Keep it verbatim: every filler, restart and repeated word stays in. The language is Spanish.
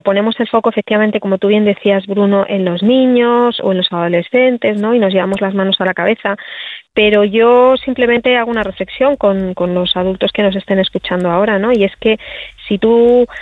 Ponemos el foco, efectivamente, como tú bien decías, Bruno, en los niños o en los adolescentes, ¿no? Y nos llevamos las manos a la cabeza. Pero yo simplemente hago una reflexión con, con los adultos que nos estén escuchando ahora, ¿no? Y es que si tú